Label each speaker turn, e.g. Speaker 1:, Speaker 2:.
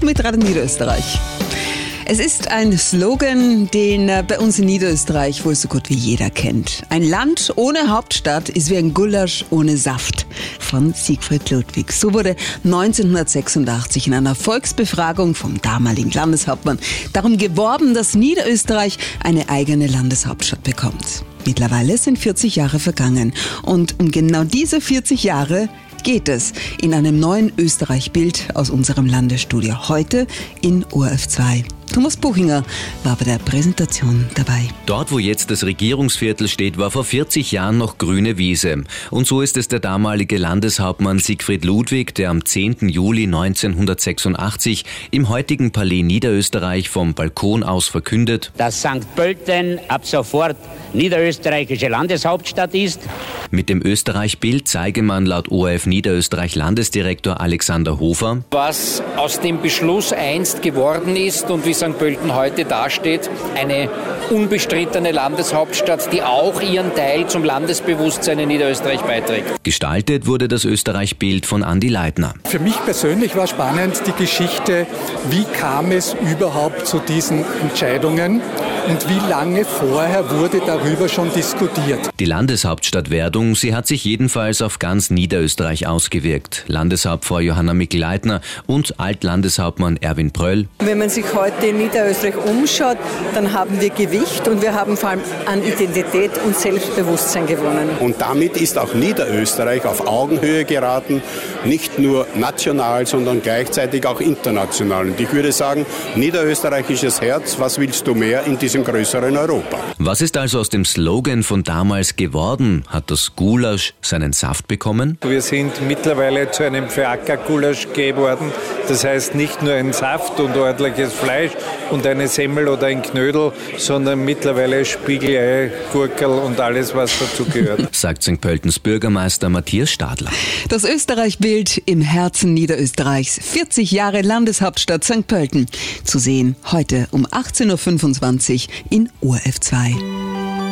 Speaker 1: mit Radio Niederösterreich. Es ist ein Slogan, den bei uns in Niederösterreich wohl so gut wie jeder kennt. Ein Land ohne Hauptstadt ist wie ein Gulasch ohne Saft, von Siegfried Ludwig. So wurde 1986 in einer Volksbefragung vom damaligen Landeshauptmann darum geworben, dass Niederösterreich eine eigene Landeshauptstadt bekommt. Mittlerweile sind 40 Jahre vergangen und um genau diese 40 Jahre geht es in einem neuen Österreich-Bild aus unserem Landesstudio. Heute in ORF 2. Thomas Buchinger war bei der Präsentation dabei.
Speaker 2: Dort, wo jetzt das Regierungsviertel steht, war vor 40 Jahren noch grüne Wiese. Und so ist es der damalige Landeshauptmann Siegfried Ludwig, der am 10. Juli 1986 im heutigen Palais Niederösterreich vom Balkon aus verkündet,
Speaker 3: dass St. Pölten ab sofort niederösterreichische Landeshauptstadt ist.
Speaker 2: Mit dem Österreich-Bild zeige man laut ORF Niederösterreich Landesdirektor Alexander Hofer,
Speaker 4: was aus dem Beschluss einst geworden ist und wie St. Pölten heute dasteht, eine unbestrittene Landeshauptstadt, die auch ihren Teil zum Landesbewusstsein in Niederösterreich beiträgt.
Speaker 2: Gestaltet wurde das Österreich-Bild von Andi Leitner.
Speaker 5: Für mich persönlich war spannend die Geschichte, wie kam es überhaupt zu diesen Entscheidungen und wie lange vorher wurde darüber schon diskutiert.
Speaker 2: Die Landeshauptstadtwerdung, sie hat sich jedenfalls auf ganz Niederösterreich ausgewirkt. Landeshauptfrau Johanna Mikl-Leitner und Altlandeshauptmann Erwin Pröll.
Speaker 6: Wenn man sich heute in Niederösterreich umschaut, dann haben wir Gewicht und wir haben vor allem an Identität und Selbstbewusstsein gewonnen.
Speaker 7: Und damit ist auch Niederösterreich auf Augenhöhe geraten, nicht nur national, sondern gleichzeitig auch international. Und ich würde sagen, niederösterreichisches Herz, was willst du mehr in diesem größeren Europa?
Speaker 2: Was ist also aus dem Slogan von damals geworden? Hat das Gulasch seinen Saft bekommen?
Speaker 8: Wir sind mittlerweile zu einem Für-Acker-Gulasch geworden. Das heißt nicht nur ein Saft und ordentliches Fleisch und eine Semmel oder ein Knödel, sondern mittlerweile Spiegelei, Gurkel und alles, was dazu gehört.
Speaker 2: Sagt St. Pöltens Bürgermeister Matthias Stadler.
Speaker 1: Das Österreich-Bild im Herzen Niederösterreichs. 40 Jahre Landeshauptstadt St. Pölten. Zu sehen heute um 18.25 Uhr in ORF 2.